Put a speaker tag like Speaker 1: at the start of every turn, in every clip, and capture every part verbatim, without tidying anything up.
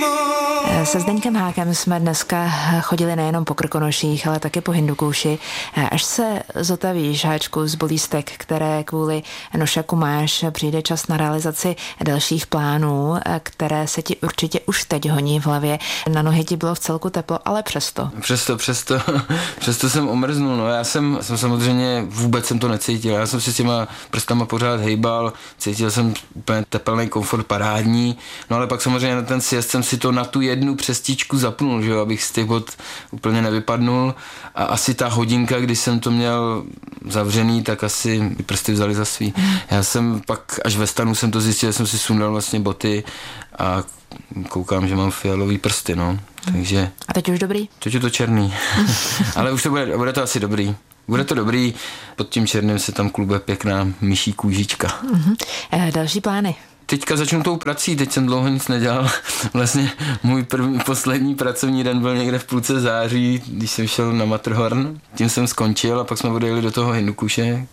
Speaker 1: Se Zdeňkem Hákem jsme dneska chodili nejenom po Krkonoších, ale taky po Hindukouši. Až se zotavíš, Háčku, z bolístek, které kvůli nošaku máš, přijde čas na realizaci dalších plánů, které se ti určitě už teď honí v hlavě. Na nohy ti bylo v celku teplo, ale přesto.
Speaker 2: Přesto, přesto, přesto jsem omrznul. No. Já jsem, jsem samozřejmě, vůbec jsem to necítil. Já jsem si s těma prstama pořád hejbal, cítil jsem úplně tepelný komfort parádní, no ale pak samozřejmě na ten sjezd jsem si to na tu jednu přestičku zapnul, že jo, abych z těch bod úplně nevypadnul a asi ta hodinka, když jsem to měl zavřený, tak asi mi prsty vzali za svý. Já jsem pak, až ve stanu jsem to zjistil, jsem si sundal vlastně boty a koukám, že mám fialový prsty, no, takže...
Speaker 1: A teď už dobrý?
Speaker 2: Teď je to černý, ale už to bude, bude to asi dobrý. Bude to dobrý, pod tím černým se tam klube pěkná myší kůžička.
Speaker 1: Mm-hmm. E, další plány?
Speaker 2: Teďka začnu tou prací, teď jsem dlouho nic nedělal. Vlastně můj první, poslední pracovní den byl někde v půlce září, když jsem šel na Matterhorn, tím jsem skončil a pak jsme odjeli do toho Hindukuše.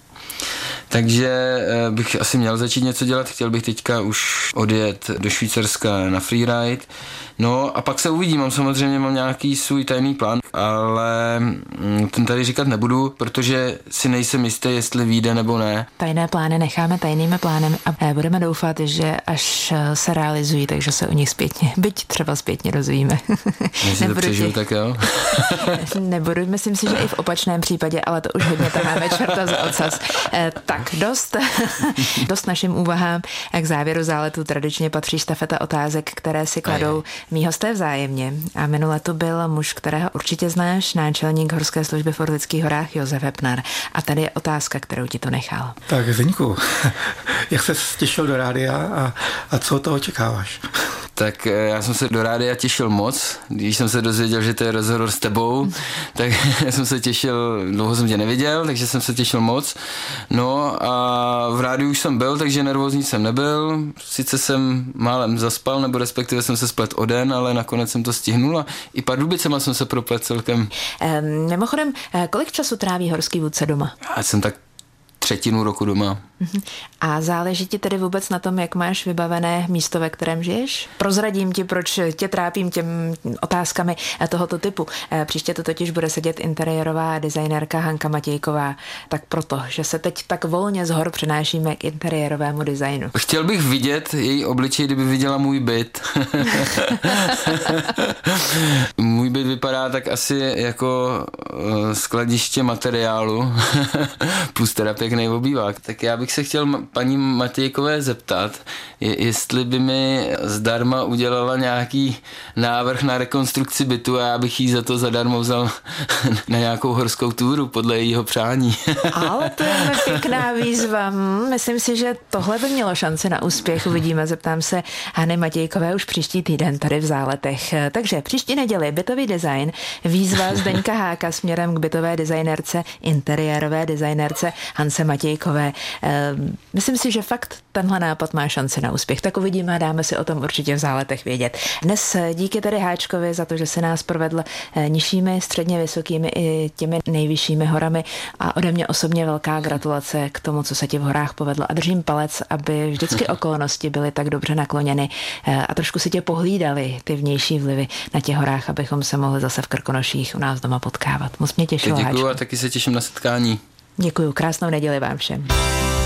Speaker 2: Takže bych asi měl začít něco dělat, chtěl bych teďka už odjet do Švýcarska na freeride. No a pak se uvidím, mám samozřejmě mám nějaký svůj tajný plán, ale ten tady říkat nebudu, protože si nejsem jistý, jestli vyjde nebo ne.
Speaker 1: Tajné plány necháme tajnými plánem a budeme doufat, že až se realizují, takže se o nich zpětně, byť třeba zpětně dozvíme.
Speaker 2: Jestli to přežiju, tak jo.
Speaker 1: Nebudu, myslím si, že i v opačném případě, ale to už hodně taháme čerta za ocas. Tak dost, dost našim úvahám. K závěru záletu tradičně patří štafeta otázek, které si kladou mí hosté vzájemně. A minule to byl muž, kterého určitě znáš, náčelník Horské služby v Orlických horách Josef Hepnar. A tady je otázka, kterou ti to nechal.
Speaker 3: Tak Zdeňku, jak se těšil do rádia a, a co od toho očekáváš?
Speaker 2: Tak já jsem se do rádia těšil moc, když jsem se dozvěděl, že to je rozhovor s tebou, tak jsem se těšil, dlouho jsem tě neviděl, takže jsem se těšil moc. No a v rádiu už jsem byl, takže nervózní jsem nebyl, sice jsem málem zaspal, nebo respektive jsem se splet o den, ale nakonec jsem to stihnul a i Pardubicema jsem se proplet celkem.
Speaker 1: Ehm, mimochodem, kolik času tráví horský vůdce doma?
Speaker 2: Já jsem tak třetinu roku doma.
Speaker 1: A záleží ti tedy vůbec na tom, jak máš vybavené místo, ve kterém žiješ? Prozradím ti, proč tě trápím těm otázkami tohoto typu. Příště to totiž bude sedět interiérová designérka Hanka Matějková. Tak proto, že se teď tak volně z hor přenášíme k interiérovému designu.
Speaker 2: Chtěl bych vidět její obličej, kdyby viděla můj byt. Můj byt vypadá tak asi jako skladiště materiálu plus teda pěkný obývák. Tak já bych se chtěl paní Matějkové zeptat, jestli by mi zdarma udělala nějaký návrh na rekonstrukci bytu a já bych jí za to zadarmo vzal na nějakou horskou túru podle jejího přání.
Speaker 1: Ale to je pěkná výzva. Myslím si, že tohle by mělo šanci na úspěch. Uvidíme, zeptám se Hany Matějkové už příští týden tady v Záletech. Takže příští neděli bytový design, výzva Zdeňka Háka směrem k bytové designérce, interiérové designérce Hance Matějkové. Myslím si, že fakt tenhle nápad má šanci na úspěch. Tak uvidíme a dáme si o tom určitě v Záletech vědět. Dnes díky tedy Háčkovi za to, že se nás provedl nižšími, středně vysokými i těmi nejvyššími horami a ode mě osobně velká gratulace k tomu, co se ti v horách povedlo a držím palec, aby vždycky okolnosti byly tak dobře nakloněny a trošku si tě pohlídali ty vnější vlivy na těch horách, abychom se mohli zase v Krkonoších u nás doma potkávat. Moc mě těšilo.
Speaker 2: Děkuju a taky se těším na setkání.
Speaker 1: Děkuju, krásnou neděli vám všem.